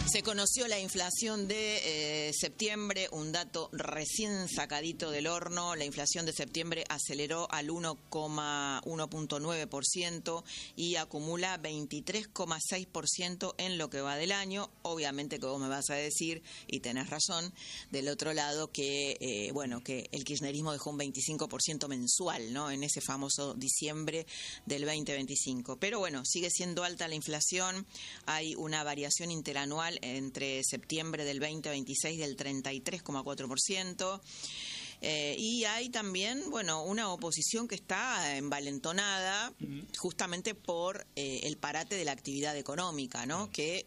Se conoció la inflación de septiembre, un dato recién sacadito del horno. La inflación de septiembre aceleró al 1,9% y acumula 23,6% en lo que va del año. Obviamente que vos me vas a decir, y tenés razón, del otro lado que que el kirchnerismo dejó un 25% mensual, ¿no? En ese famoso diciembre del 2025. Pero bueno, sigue siendo alta la inflación. Hay una variación interanual entre septiembre del 2026 del 33,4%. Y hay también, una oposición que está envalentonada justamente por el parate de la actividad económica, ¿no? Que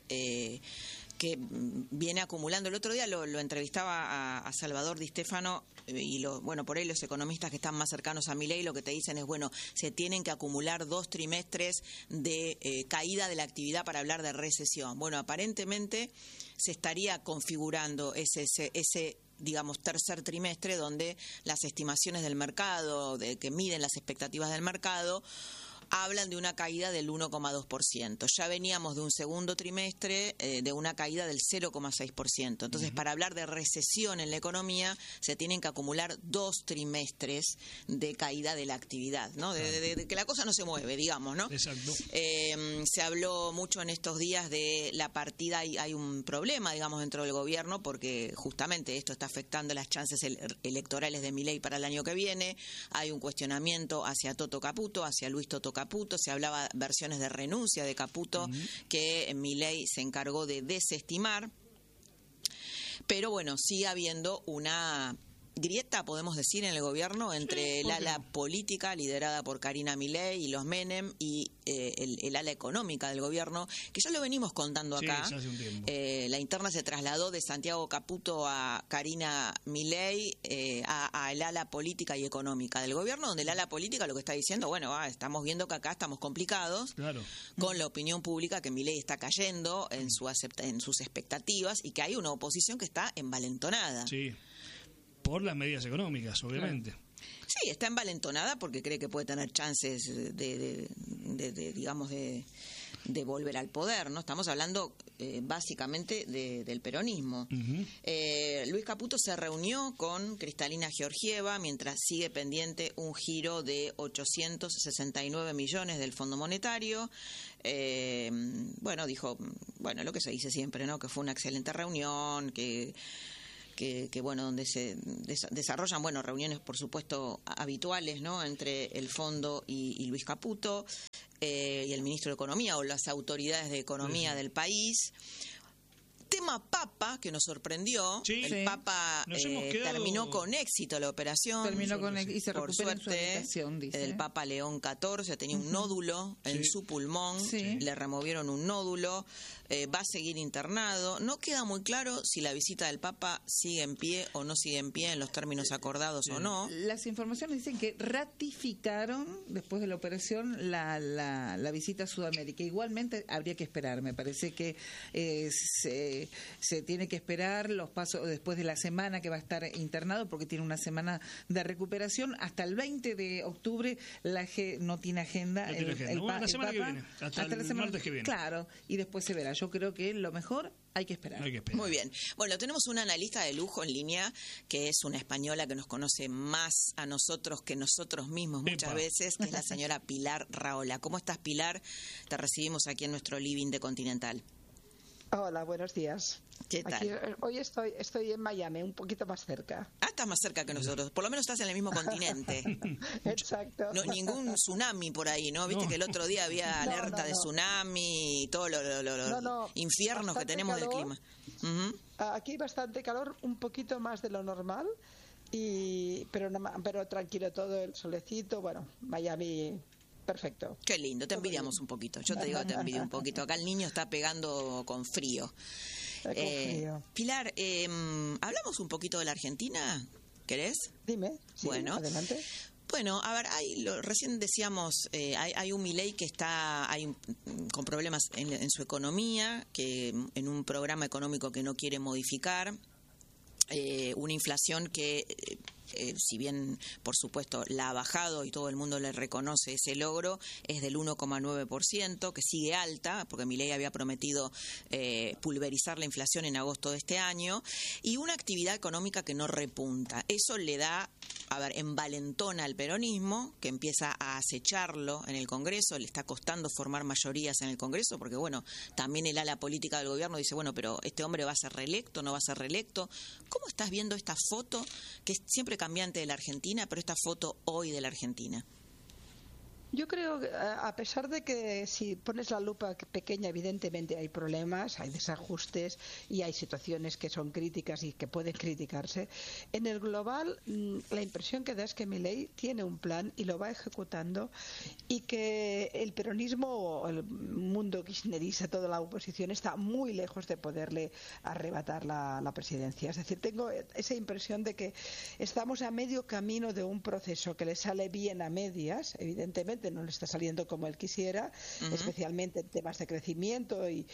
viene acumulando. El otro día lo entrevistaba a Salvador Di Stéfano y por ahí los economistas que están más cercanos a Milei lo que te dicen es, se tienen que acumular 2 trimestres de caída de la actividad para hablar de recesión. Aparentemente se estaría configurando ese tercer trimestre donde las estimaciones del mercado, que miden las expectativas del mercado, hablan de una caída del 1,2%. Ya veníamos de un segundo trimestre de una caída del 0,6%. Entonces, para hablar de recesión en la economía, se tienen que acumular 2 trimestres de caída de la actividad, ¿no? De que la cosa no se mueve, digamos, ¿no? Exacto. Se habló mucho en estos días de la partida, hay un problema, digamos, dentro del gobierno, porque justamente esto está afectando las chances electorales de Milei para el año que viene. Hay un cuestionamiento hacia Toto Caputo, hacia Luis Toto Caputo. Se hablaba versiones de renuncia de Caputo que Milei se encargó de desestimar. Pero sigue habiendo una grieta, podemos decir, en el gobierno entre el ala política liderada por Karina Milei y los Menem y el ala económica del gobierno, que ya lo venimos contando acá. Sí, hace un tiempo. La interna se trasladó de Santiago Caputo a Karina Milei, a el ala política y económica del gobierno, donde el ala política lo que está diciendo, estamos viendo que acá estamos complicados, claro, con la opinión pública, que Milei está cayendo en sus expectativas y que hay una oposición que está envalentonada. Sí. Por las medidas económicas, obviamente. Claro. Sí, está envalentonada porque cree que puede tener chances de volver al poder, ¿no? Estamos hablando básicamente del peronismo. Luis Caputo se reunió con Cristalina Georgieva mientras sigue pendiente un giro de 869 millones del Fondo Monetario. Dijo, lo que se dice siempre, ¿no? Que fue una excelente reunión, que donde se desarrollan reuniones, por supuesto, habituales, ¿no? Entre el fondo y Luis Caputo y el ministro de Economía o las autoridades de economía del país. Tema Papa, que nos sorprendió. El Papa terminó con éxito la operación. Terminó con éxito y se por recupera suerte, en su habitación, dice. el Papa León XIV tenía un nódulo en su pulmón. Le removieron un nódulo. Va a seguir internado. No queda muy claro si la visita del Papa sigue en pie o no sigue en pie en los términos acordados o no. Las informaciones dicen que ratificaron después de la operación la visita a Sudamérica. Igualmente habría que esperar. Me parece que se tiene que esperar los pasos después de la semana que va a estar internado, porque tiene una semana de recuperación. Hasta el 20 de octubre no tiene agenda. La semana que viene, hasta el martes que viene. Claro, y después se verá. Yo creo que lo mejor hay que esperar. Muy bien. Tenemos una analista de lujo en línea, que es una española que nos conoce más a nosotros que nosotros mismos muchas veces, que es la señora Pilar Rahola. ¿Cómo estás, Pilar? Te recibimos aquí en nuestro living de Continental. Hola, buenos días. ¿Qué tal? Aquí, hoy estoy en Miami, un poquito más cerca. Estás más cerca que nosotros. Por lo menos estás en el mismo continente. Exacto. No, ningún tsunami por ahí, ¿no? Viste que el otro día había alerta de tsunami y todos los infiernos que tenemos del clima. Aquí hay bastante calor, un poquito más de lo normal, pero tranquilo todo, el solecito. Miami... Perfecto. Qué lindo, te envidiamos un poquito. Yo te digo, te envidio un poquito. Acá el niño está pegando con frío. Pilar, ¿hablamos un poquito de la Argentina? ¿Querés? Dime. Sí, adelante. Recién decíamos, hay un Milei que está con problemas en su economía, que en un programa económico que no quiere modificar, una inflación que si bien, por supuesto, la ha bajado y todo el mundo le reconoce ese logro, es del 1,9%, que sigue alta, porque Milei había prometido pulverizar la inflación en agosto de este año, y una actividad económica que no repunta. Eso le da, envalentona al peronismo, que empieza a acecharlo en el Congreso, le está costando formar mayorías en el Congreso, porque bueno, también el ala política del gobierno dice, bueno, pero este hombre va a ser reelecto, no va a ser reelecto. ¿Cómo estás viendo esta foto, que es siempre cambiante de la Argentina, pero esta foto hoy de la Argentina? Yo creo que, a pesar de que si pones la lupa pequeña, evidentemente hay problemas, hay desajustes y hay situaciones que son críticas y que pueden criticarse, en el global la impresión que da es que Milei tiene un plan y lo va ejecutando, y que el peronismo o el mundo kirchnerista, toda la oposición, está muy lejos de poderle arrebatar la presidencia. Es decir, tengo esa impresión de que estamos a medio camino de un proceso que le sale bien a medias, evidentemente no le está saliendo como él quisiera, especialmente en temas de crecimiento y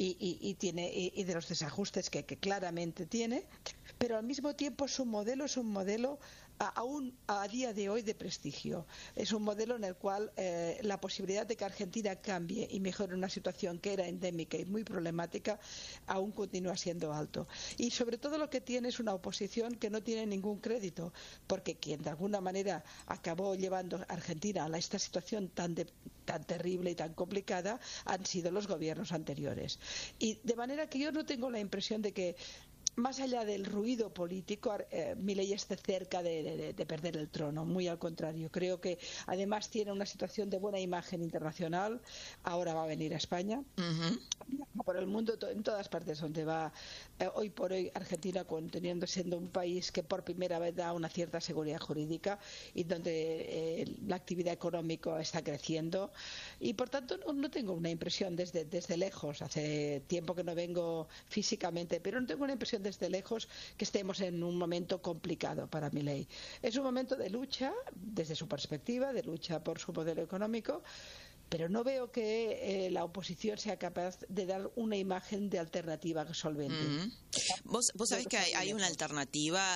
de los desajustes que claramente tiene, pero al mismo tiempo su modelo es un modelo aún a día de hoy de prestigio. Es un modelo en el cual la posibilidad de que Argentina cambie y mejore una situación que era endémica y muy problemática aún continúa siendo alto. Y sobre todo lo que tiene es una oposición que no tiene ningún crédito, porque quien de alguna manera acabó llevando a Argentina a esta situación tan terrible y tan complicada han sido los gobiernos anteriores. Y de manera que yo no tengo la impresión de que, más allá del ruido político, Milei esté cerca de perder el trono. Muy al contrario. Creo que además tiene una situación de buena imagen internacional. Ahora va a venir a España. Por el mundo, en todas partes donde va. Hoy por hoy Argentina, siendo un país que por primera vez da una cierta seguridad jurídica y donde la actividad económica está creciendo. Y por tanto no tengo una impresión desde lejos. Hace tiempo que no vengo físicamente, pero no tengo una impresión desde lejos que estemos en un momento complicado para Milei. Es un momento de lucha, desde su perspectiva, de lucha por su modelo económico, pero no veo que la oposición sea capaz de dar una imagen de alternativa solvente. Vos sabés que hay una alternativa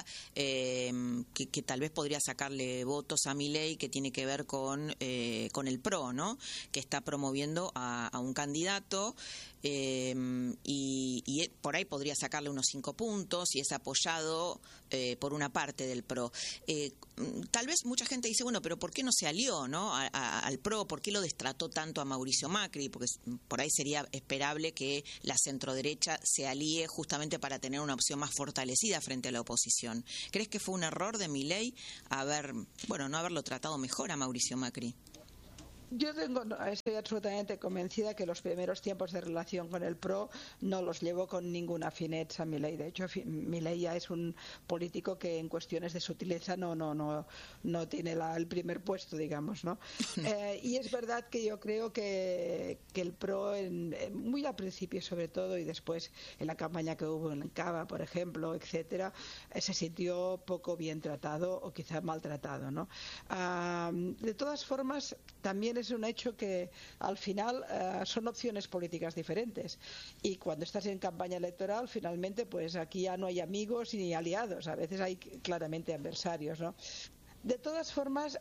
que tal vez podría sacarle votos a Milei, que tiene que ver con el PRO, ¿no? Que está promoviendo a un candidato y por ahí podría sacarle unos 5 puntos y es apoyado por una parte del PRO. Tal vez mucha gente dice, bueno, pero ¿por qué no se alió, ¿no? al PRO? ¿Por qué lo destrató tanto a Mauricio Macri? Porque por ahí sería esperable que la centroderecha se alíe justamente para tener una opción más fortalecida frente a la oposición. ¿Crees que fue un error de Milei no haberlo tratado mejor a Mauricio Macri? Yo estoy absolutamente convencida que los primeros tiempos de relación con el PRO no los llevó con ninguna fineza a Milei. De hecho, Milei ya es un político que en cuestiones de sutileza no tiene el primer puesto, digamos, ¿no? Y es verdad que yo creo que el PRO, muy al principio sobre todo, y después en la campaña que hubo en Cava, por ejemplo, etcétera, se sintió poco bien tratado o quizá maltratado, ¿no? De todas formas, también es un hecho que al final son opciones políticas diferentes, y cuando estás en campaña electoral finalmente pues aquí ya no hay amigos ni aliados, a veces hay claramente adversarios, ¿no? De todas formas,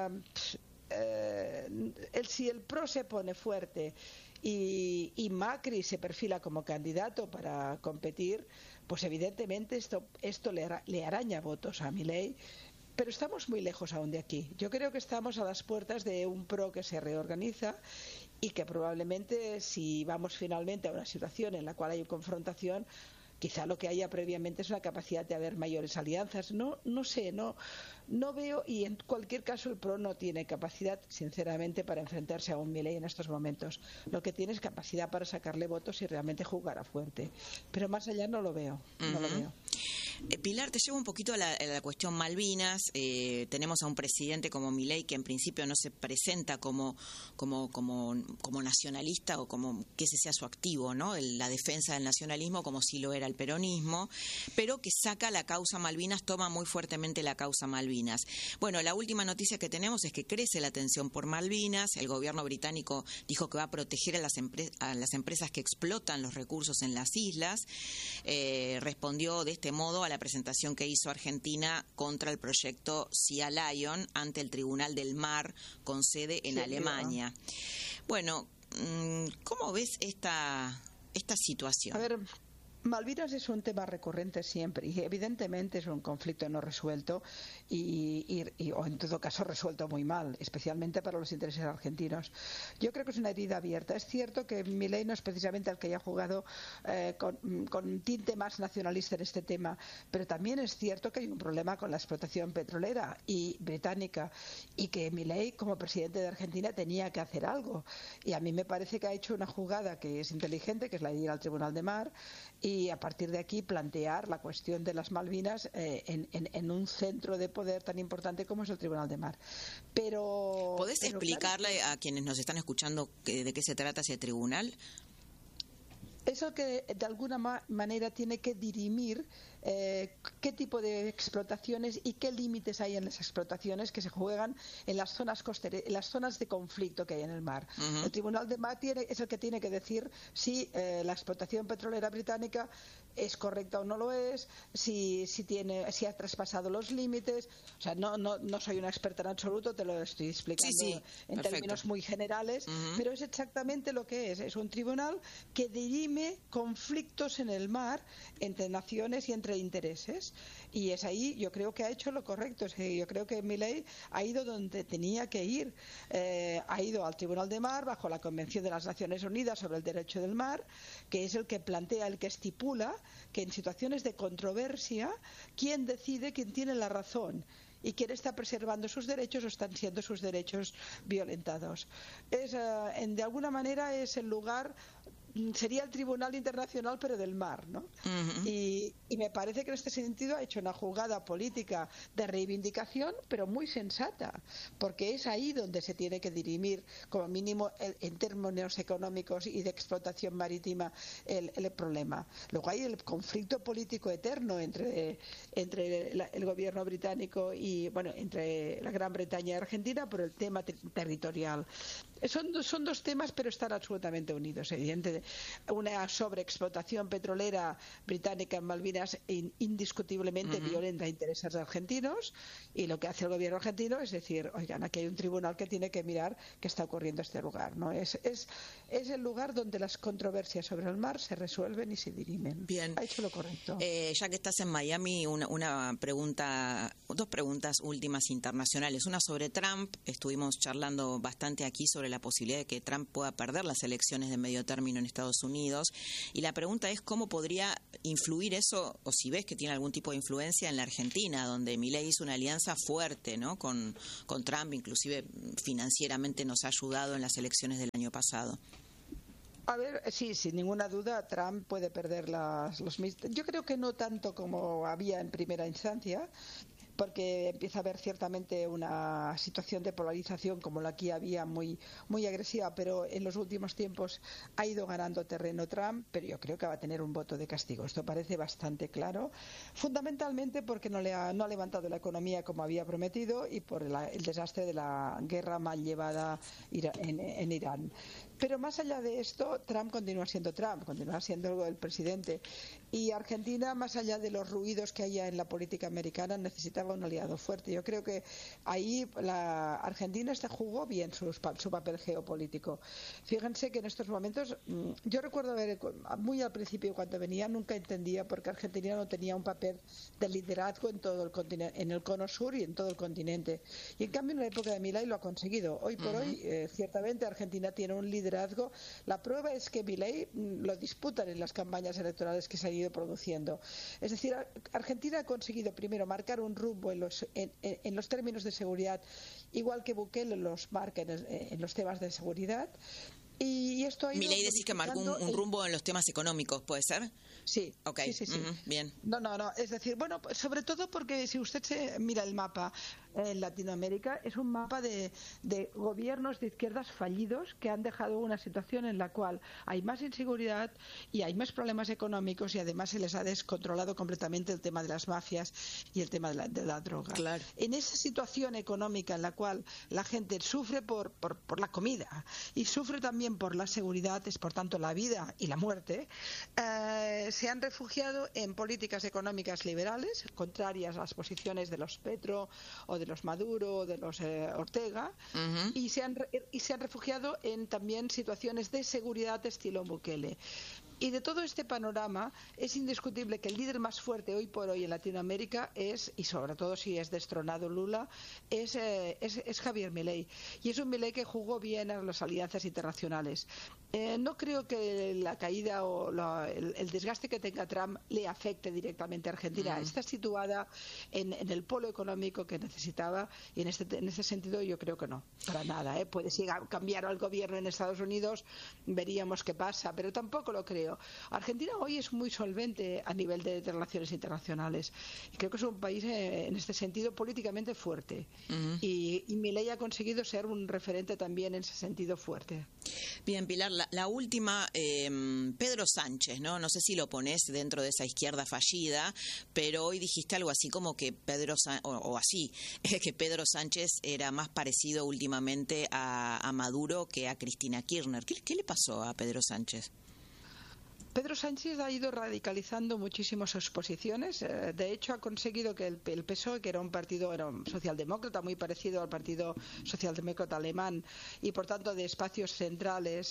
si el PRO se pone fuerte y Macri se perfila como candidato para competir, pues evidentemente esto le araña votos a Milei. Pero estamos muy lejos aún de aquí. Yo creo que estamos a las puertas de un PRO que se reorganiza y que probablemente, si vamos finalmente a una situación en la cual hay confrontación, quizá lo que haya previamente es una capacidad de haber mayores alianzas. No sé, no veo, y en cualquier caso el PRO no tiene capacidad, sinceramente, para enfrentarse a un Milei en estos momentos. Lo que tiene es capacidad para sacarle votos y realmente jugar a fuerte. Pero más allá no lo veo. No lo veo. Pilar, te llevo un poquito a la cuestión Malvinas. Tenemos a un presidente como Milei que en principio no se presenta como nacionalista o como que ese sea su activo, ¿no? La defensa del nacionalismo, como si lo era el peronismo, pero que saca la causa Malvinas, toma muy fuertemente la causa Malvinas. Bueno, la última noticia que tenemos es que crece la tensión por Malvinas. El gobierno británico dijo que va a proteger a las empresas que explotan los recursos en las islas. Respondió de este modo a la presentación que hizo Argentina contra el proyecto Sea Lion ante el Tribunal del Mar con sede en Alemania. Bueno, ¿cómo ves esta situación? A ver, Malvinas es un tema recurrente siempre y evidentemente es un conflicto no resuelto o en todo caso resuelto muy mal, especialmente para los intereses argentinos. Yo creo que es una herida abierta. Es cierto que Milei no es precisamente el que haya jugado con tinte más nacionalista en este tema, pero también es cierto que hay un problema con la explotación petrolera y británica y que Milei como presidente de Argentina tenía que hacer algo. Y a mí me parece que ha hecho una jugada que es inteligente, que es la de ir al Tribunal de Mar y a partir de aquí plantear la cuestión de las Malvinas en un centro de poder tan importante como es el Tribunal de Mar. ¿Podés explicarle a quienes nos están escuchando de qué se trata ese tribunal? Eso que de alguna manera tiene que dirimir qué tipo de explotaciones y qué límites hay en las explotaciones que se juegan en las zonas costeras, en las zonas de conflicto que hay en el mar. Uh-huh. El Tribunal de Mar es el que tiene que decir si la explotación petrolera británica es correcta o no lo es, si ha traspasado los límites. O sea, no soy una experta en absoluto, te lo estoy explicando en términos muy generales, pero es exactamente lo que es. Es un tribunal que dirime conflictos en el mar entre naciones y entre intereses, y es ahí yo creo que ha hecho lo correcto. Yo creo que Milei ha ido donde tenía que ir, ha ido al Tribunal de Mar bajo la Convención de las Naciones Unidas sobre el Derecho del Mar, que es el que plantea, el que estipula que en situaciones de controversia quién decide, quién tiene la razón y quién está preservando sus derechos o están siendo sus derechos violentados. De alguna manera es el lugar, sería el Tribunal Internacional pero del mar, ¿no? Uh-huh. Y me parece que en este sentido ha hecho una jugada política de reivindicación pero muy sensata, porque es ahí donde se tiene que dirimir como mínimo en términos económicos y de explotación marítima el problema. Luego hay el conflicto político eterno entre el gobierno británico y entre la Gran Bretaña y Argentina por el tema territorial. Son dos temas, pero están absolutamente unidos. Evidentemente, una sobreexplotación petrolera británica en Malvinas indiscutiblemente violenta intereses argentinos, y lo que hace el gobierno argentino es decir, oigan, aquí hay un tribunal que tiene que mirar qué está ocurriendo en este lugar, ¿no? Es el lugar donde las controversias sobre el mar se resuelven y se dirimen. Bien. Ha hecho lo correcto. Ya que estás en Miami, dos preguntas últimas internacionales. Una sobre Trump. Estuvimos charlando bastante aquí sobre la posibilidad de que Trump pueda perder las elecciones de medio término en Estados Unidos, y la pregunta es cómo podría influir eso, o si ves que tiene algún tipo de influencia en la Argentina, donde Milei hizo una alianza fuerte, ¿no?, con Trump, inclusive financieramente nos ha ayudado en las elecciones del año pasado. A ver, sí, sin ninguna duda Trump puede perder yo creo que no tanto como había en primera instancia, porque empieza a haber ciertamente una situación de polarización como la que había muy, muy agresiva, pero en los últimos tiempos ha ido ganando terreno Trump, pero yo creo que va a tener un voto de castigo. Esto parece bastante claro, fundamentalmente porque no ha levantado la economía como había prometido y por el desastre de la guerra mal llevada en Irán. Pero más allá de esto, Trump, continúa siendo el presidente. Y Argentina, más allá de los ruidos que haya en la política americana, necesitaba un aliado fuerte. Yo creo que ahí la Argentina jugó bien su papel geopolítico. Fíjense que en estos momentos, yo recuerdo muy al principio cuando venía, nunca entendía por qué Argentina no tenía un papel de liderazgo en todo el continente, en el cono sur y en todo el continente. Y en cambio en la época de Milei lo ha conseguido. Hoy por hoy, ciertamente Argentina tiene un liderazgo. La prueba es que Milei lo disputan en las campañas electorales que se han ido produciendo. Es decir, Argentina ha conseguido primero marcar un rumbo en los términos de seguridad, igual que Bukele los marca en los temas de seguridad. Y esto ha ido Milei decís que marcó un rumbo en los temas económicos, ¿puede ser? Sí. Okay. Sí. Bien. No. Es decir, bueno, sobre todo porque si usted se mira el mapa, en Latinoamérica es un mapa de gobiernos de izquierdas fallidos que han dejado una situación en la cual hay más inseguridad y hay más problemas económicos, y además se les ha descontrolado completamente el tema de las mafias y el tema de la droga. Claro. En esa situación económica en la cual la gente sufre por la comida y sufre también por la seguridad, es por tanto la vida y la muerte, se han refugiado en políticas económicas liberales, contrarias a las posiciones de los Petro o de los Maduro o de los Ortega, y se han refugiado en también situaciones de seguridad estilo Bukele. Y de todo este panorama es indiscutible que el líder más fuerte hoy por hoy en Latinoamérica es, y sobre todo si es destronado Lula, es Javier Milei. Y es un Milei que jugó bien a las alianzas internacionales. No creo que la caída o el desgaste que tenga Trump le afecte directamente a Argentina. Está situada en el polo económico que necesitaba, y en ese sentido yo creo que no, para nada. Puede cambiar al gobierno en Estados Unidos, veríamos qué pasa, pero tampoco lo creo. Argentina hoy es muy solvente a nivel de relaciones internacionales, y creo que es un país en este sentido políticamente fuerte, y Milei ha conseguido ser un referente también en ese sentido fuerte. Bien, Pilar, la última, Pedro Sánchez, ¿no? No sé si lo pones dentro de esa izquierda fallida, pero hoy dijiste algo así como que Pedro Sánchez era más parecido últimamente a Maduro que a Cristina Kirchner. ¿Qué le pasó a Pedro Sánchez? Pedro Sánchez ha ido radicalizando muchísimo sus posiciones. De hecho, ha conseguido que el PSOE, que era un socialdemócrata muy parecido al Partido Socialdemócrata alemán, y por tanto de espacios centrales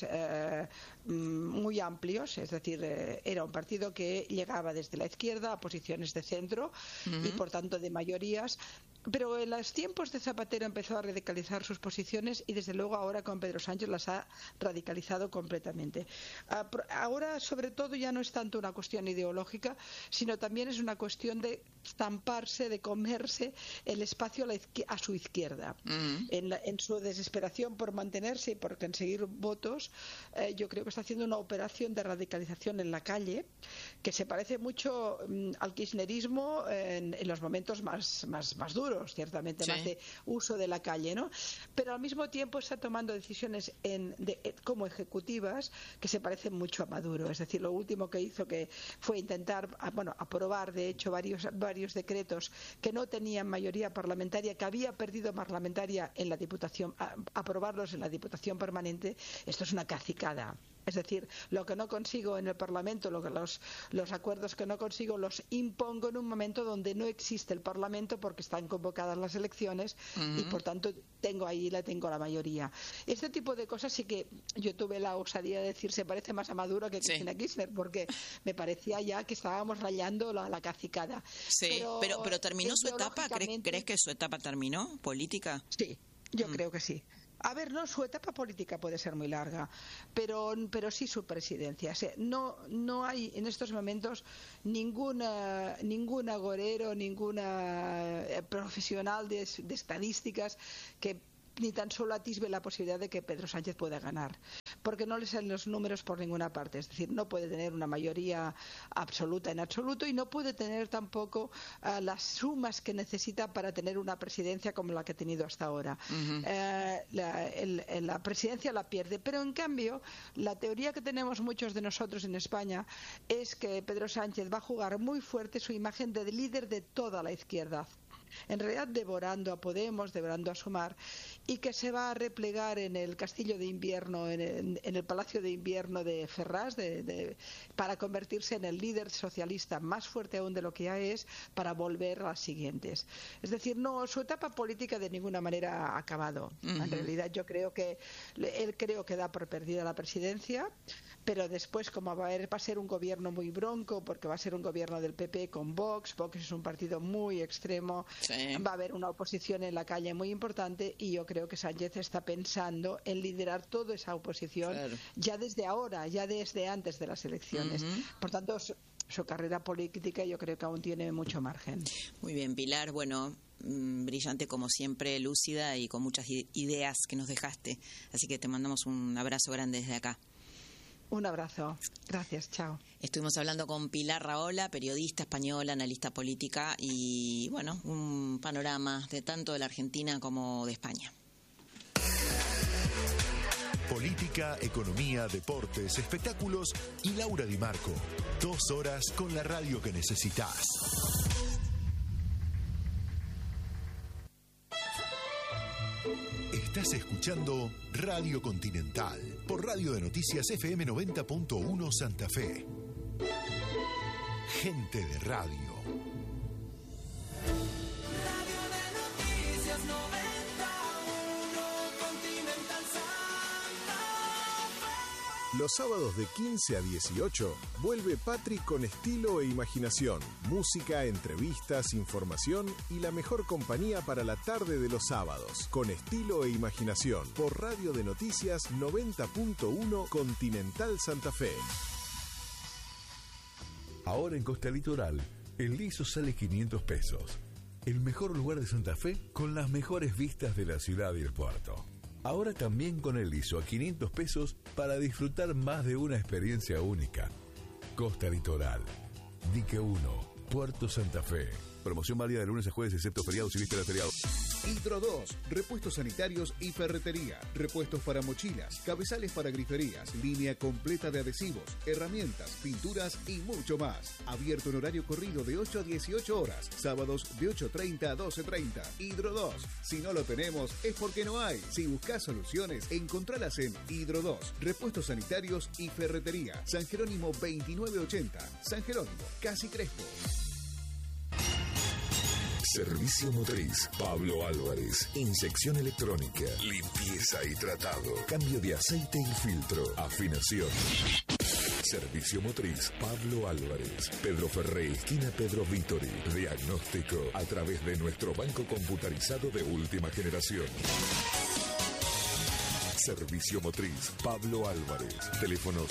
muy amplios, es decir, era un partido que llegaba desde la izquierda a posiciones de centro y por tanto de mayorías. Pero en los tiempos de Zapatero empezó a radicalizar sus posiciones, y desde luego ahora con Pedro Sánchez las ha radicalizado completamente. Ahora, sobre todo, ya no es tanto una cuestión ideológica, sino también es una cuestión de zamparse, de comerse el espacio a su izquierda. En su desesperación por mantenerse y por conseguir votos, yo creo que está haciendo una operación de radicalización en la calle que se parece mucho al kirchnerismo en los momentos más duros. Ciertamente sí. Más de uso de la calle, ¿no? Pero al mismo tiempo está tomando decisiones como ejecutivas que se parecen mucho a Maduro. Es decir, lo último que hizo que fue intentar aprobar de hecho varios decretos que no tenían mayoría parlamentaria, que había perdido parlamentaria en la Diputación, aprobarlos en la Diputación Permanente. Esto es una cacicada. Es decir, lo que no consigo en el Parlamento, los acuerdos que no consigo, los impongo en un momento donde no existe el Parlamento, porque están convocadas las elecciones y por tanto tengo la mayoría. Este tipo de cosas sí que yo tuve la osadía de decir se parece más a Maduro que a Cristina Kirchner, porque me parecía ya que estábamos rayando la cacicada. Sí, pero terminó su etapa. ¿Crees que su etapa terminó política? Sí, yo creo que sí. A ver, no, su etapa política puede ser muy larga, pero sí su presidencia. O sea, no hay en estos momentos ningún agorero, ninguna profesional de estadísticas que ni tan solo atisbe la posibilidad de que Pedro Sánchez pueda ganar, porque no le salen los números por ninguna parte. Es decir, no puede tener una mayoría absoluta en absoluto, y no puede tener tampoco las sumas que necesita para tener una presidencia como la que ha tenido hasta ahora. La presidencia la pierde, pero en cambio la teoría que tenemos muchos de nosotros en España es que Pedro Sánchez va a jugar muy fuerte su imagen de líder de toda la izquierda, en realidad devorando a Podemos, devorando a Sumar, y que se va a replegar en el castillo de invierno, en el palacio de invierno de Ferraz, para convertirse en el líder socialista más fuerte aún de lo que ya es, para volver a las siguientes. Es decir, no, su etapa política de ninguna manera ha acabado. En realidad yo creo que él da por perdida la presidencia, pero después, como va a ser un gobierno muy bronco, porque va a ser un gobierno del PP con Vox es un partido muy extremo, va a haber una oposición en la calle muy importante, y yo creo que Sánchez está pensando en liderar toda esa oposición ya desde ahora, ya desde antes de las elecciones. Por tanto, su carrera política yo creo que aún tiene mucho margen. Muy bien, Pilar, bueno, brillante como siempre, lúcida y con muchas ideas que nos dejaste, así que te mandamos un abrazo grande desde acá. Un abrazo. Gracias, chao. Estuvimos hablando con Pilar Rahola, periodista española, analista política y, bueno, un panorama de tanto de la Argentina como de España. Política, economía, deportes, espectáculos y Laura Di Marco. 2 horas con la radio que necesitas. Estás escuchando Radio Continental por Radio de Noticias FM 90.1 Santa Fe. Gente de radio. Radio de Noticias 91 Continental Santa Fe. Los sábados de 15 a 18 vuelve Patri con estilo e imaginación, música, entrevistas, información y la mejor compañía para la tarde de los sábados. Con estilo e imaginación por Radio de Noticias 90.1 Continental Santa Fe. Ahora en Costa Litoral, el liso sale 500 pesos. El mejor lugar de Santa Fe con las mejores vistas de la ciudad y el puerto. Ahora también con el liso a 500 pesos para disfrutar más de una experiencia única. Costa Litoral, Dique 1, Puerto Santa Fe. Promoción válida de lunes a jueves excepto feriados y vísperas de feriados. Hidro 2, repuestos sanitarios y ferretería, repuestos para mochilas, cabezales para griferías, línea completa de adhesivos, herramientas, pinturas y mucho más. Abierto en horario corrido de 8 a 18 horas, sábados de 8:30 a 12:30. Hidro 2, si no lo tenemos es porque no hay. Si buscas soluciones, encontralas en Hidro 2, repuestos sanitarios y ferretería. San Jerónimo 2980, San Jerónimo, Casi Crespo. Servicio motriz Pablo Álvarez. Inyección electrónica, limpieza y tratado, cambio de aceite y filtro, afinación. Servicio motriz Pablo Álvarez. Pedro Ferré, esquina Pedro Vítori. Diagnóstico a través de nuestro banco computarizado de última generación. Servicio motriz Pablo Álvarez. Teléfono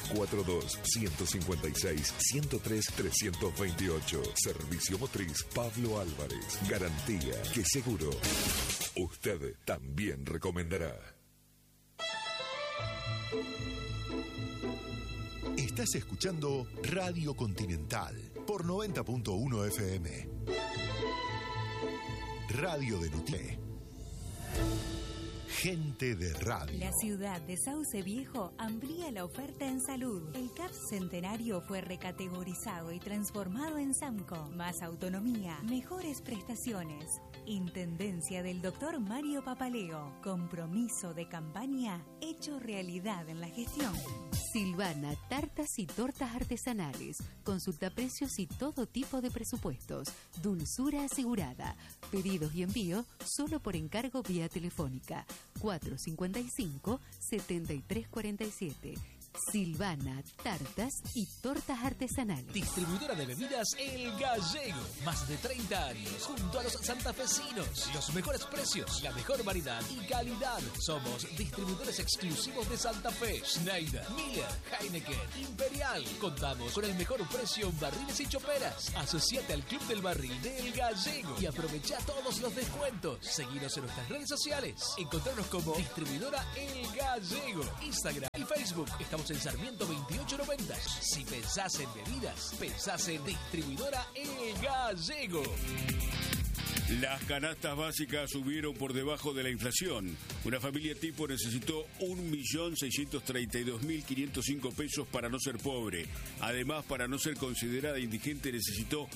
0342-156-103-328. Servicio motriz Pablo Álvarez. Garantía que seguro usted también recomendará. Estás escuchando Radio Continental por 90.1 FM. Radio de Noticias. Gente de radio. La ciudad de Sauce Viejo amplía la oferta en salud. El CAPS Centenario fue recategorizado y transformado en SAMCO. Más autonomía, mejores prestaciones. Intendencia del Dr. Mario Papaleo. Compromiso de campaña hecho realidad en la gestión. Silvana, tartas y tortas artesanales. Consulta precios y todo tipo de presupuestos. Dulzura asegurada. Pedidos y envío solo por encargo vía telefónica. 455-7347. Silvana, tartas y tortas artesanales. Distribuidora de bebidas El Gallego. Más de 30 años junto a los santafesinos. Los mejores precios, la mejor variedad y calidad. Somos distribuidores exclusivos de Santa Fe. Schneider, Miller, Heineken, Imperial. Contamos con el mejor precio en barriles y choperas. Asociate al Club del Barril de El Gallego y aprovecha todos los descuentos. Seguinos en nuestras redes sociales. Encontrarnos como Distribuidora El Gallego. Instagram y Facebook. Estamos en Sarmiento 2890. Si pensás en bebidas, pensás en Distribuidora El Gallego. Las canastas básicas subieron por debajo de la inflación. Una familia tipo necesitó 1.632.505 pesos para no ser pobre. Además, para no ser considerada indigente, necesitó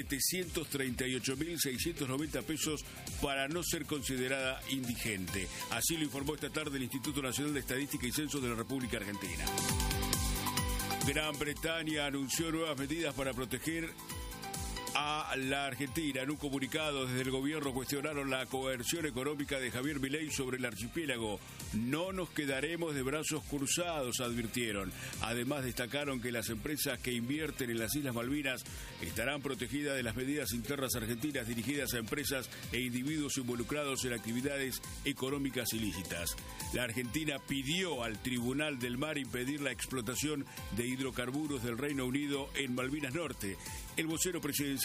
738.690 pesos para no ser considerada indigente. Así lo informó esta tarde el Instituto Nacional de Estadística y Censos de la República Argentina. Gran Bretaña anunció nuevas medidas para proteger a la Argentina. En un comunicado desde el gobierno cuestionaron la coerción económica de Javier Milei sobre el archipiélago. No nos quedaremos de brazos cruzados, advirtieron. Además destacaron que las empresas que invierten en las Islas Malvinas estarán protegidas de las medidas internas argentinas dirigidas a empresas e individuos involucrados en actividades económicas ilícitas. La Argentina pidió al Tribunal del Mar impedir la explotación de hidrocarburos del Reino Unido en Malvinas Norte. El vocero presidencial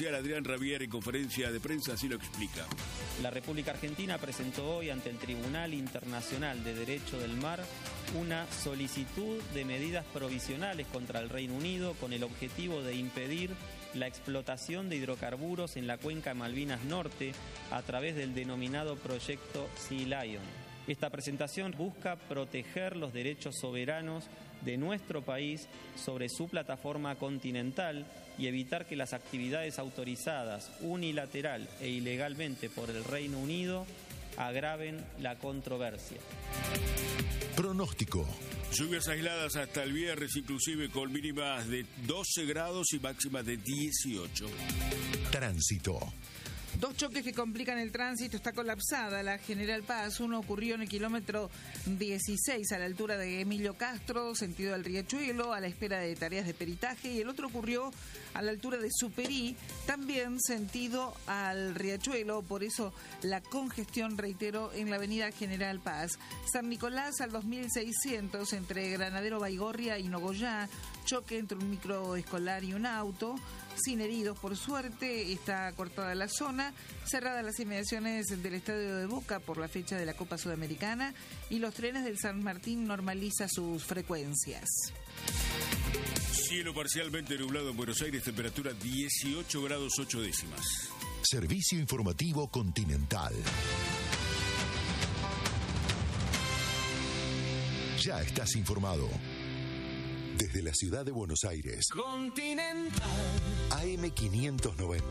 Comercial Adrián Rabier en conferencia de prensa así lo explica. La República Argentina presentó hoy ante el Tribunal Internacional de Derecho del Mar una solicitud de medidas provisionales contra el Reino Unido con el objetivo de impedir la explotación de hidrocarburos en la cuenca Malvinas Norte a través del denominado proyecto Sea Lion. Esta presentación busca proteger los derechos soberanos de nuestro país sobre su plataforma continental y evitar que las actividades autorizadas unilateral e ilegalmente por el Reino Unido agraven la controversia. Pronóstico. Lluvias aisladas hasta el viernes, inclusive con mínimas de 12 grados y máximas de 18. Tránsito. 2 choques que complican el tránsito. Está colapsada la General Paz. Uno ocurrió en el kilómetro 16 a la altura de Emilio Castro, sentido al Riachuelo, a la espera de tareas de peritaje. Y el otro ocurrió a la altura de Superí, también sentido al Riachuelo. Por eso la congestión, reitero, en la avenida General Paz. San Nicolás al 2600 entre Granadero Baigorria y Nogoyá. Choque entre un microescolar y un auto. Sin heridos, por suerte. Está cortada la zona, cerradas las inmediaciones del estadio de Boca por la fecha de la Copa Sudamericana, y los trenes del San Martín normaliza sus frecuencias. Cielo parcialmente nublado en Buenos Aires, temperatura 18 grados 8 décimas. Servicio informativo Continental. Ya estás informado. Desde la ciudad de Buenos Aires, Continental. AM590.